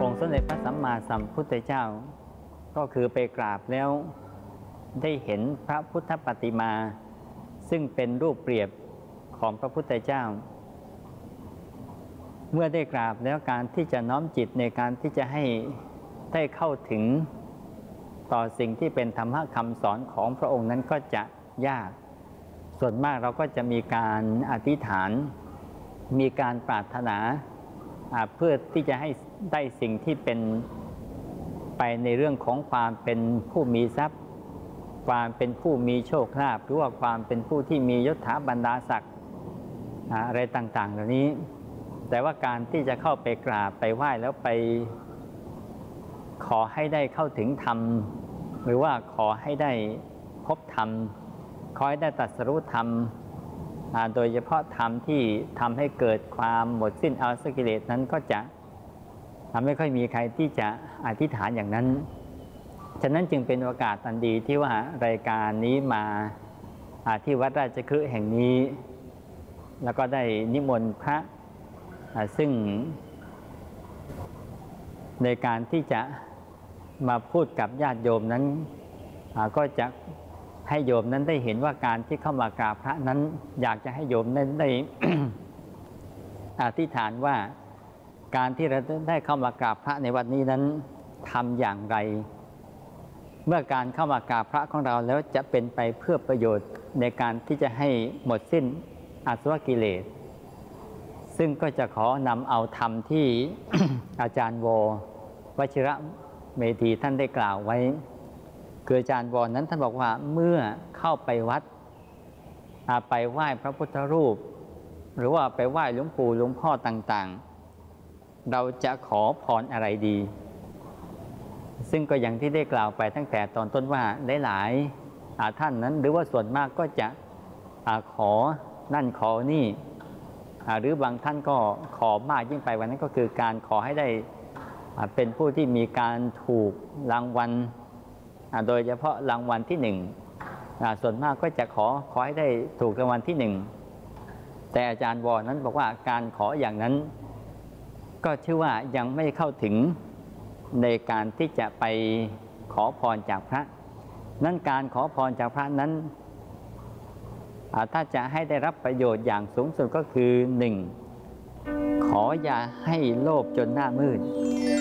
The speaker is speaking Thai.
องค์สมเด็จพระสัมมาสัมพุทธเจ้าก็คือไปกราบแล้วได้เห็นพระพุทธปฏิมาซึ่งเป็นรูปเปรียบของพระพุทธเจ้าเมื่อได้กราบแล้วการที่จะน้อมจิตในการที่จะให้ได้เข้าถึงต่อสิ่งที่เป็นธรรมะคำสอนของพระองค์นั้นก็จะยากส่วนมากเราก็จะมีการอธิษฐานมีการปรารถนาเพื่อที่จะให้ได้สิ่งที่เป็นไปในเรื่องของความเป็นผู้มีทรัพย์ความเป็นผู้มีโชคลาภหรือว่าความเป็นผู้ที่มียศถาบรรดาศักดิ์อะไรต่างๆเหล่านี้แต่ว่าการที่จะเข้าไปกราบไปไหว้แล้วไปขอให้ได้เข้าถึงธรรมหรือว่าขอให้ได้พบธรรมขอให้ได้ตรัสรู้ธรรมโดยเฉพาะธรรมที่ทำให้เกิดความหมดสิ้นอาสวะกิเลสนั้นก็จะไม่ค่อยมีใครที่จะอธิษฐานอย่างนั้นฉะนั้นจึงเป็นโอกาสอันดีที่ว่ารายการนี้มาที่วัดราชคฤห์แห่งนี้แล้วก็ได้นิมนต์พระซึ่งในการที่จะมาพูดกับญาติโยมนั้นก็จะให้โยมนั้นได้เห็นว่าการที่เข้ามากราบพระนั้นอยากจะให้โยมนั้นได้ อธิษฐานว่าการที่เราได้เข้ามากราบพระในวันนี้นั้นทำอย่างไรเมื่อการเข้ามากราบพระของเราแล้วจะเป็นไปเพื่อประโยชน์ในการที่จะให้หมดสิ้นอาสวะกิเลสซึ่งก็จะขอนำเอาธรรมที่ อาจารย์ววชิระเมธีท่านได้กล่าวไว้คืออาจารย์วนั้นท่านบอกว่าเมื่อเข้าไปวัดไปไหว้พระพุทธรูปหรือว่าไปไหว้หลวงปู่หลวงพ่อต่างๆเราจะขอพรอะไรดีซึ่งก็อย่างที่ได้กล่าวไปตั้งแต่ตอนต้นว่าหลายๆท่านนั้นหรือว่าส่วนมากก็จะขอนั่นขอนี่หรือบางท่านก็ขอมากยิ่งไปวันนั้นก็คือการขอให้ได้เป็นผู้ที่มีการถูกรางวัลโดยเฉพาะรางวัลที่หนึ่งส่วนมากก็จะขอให้ได้ถูกรางวัลที่หนึ่งแต่อาจารย์วนั้นบอกว่าการขออย่างนั้นก็ชื่อว่ายังไม่เข้าถึงในการที่จะไปขอพรจากพระนั้นการขอพรจากพระนั้นถ้าจะให้ได้รับประโยชน์อย่างสูงสุดก็คือ 1. ขออย่าให้โลภจนหน้ามืด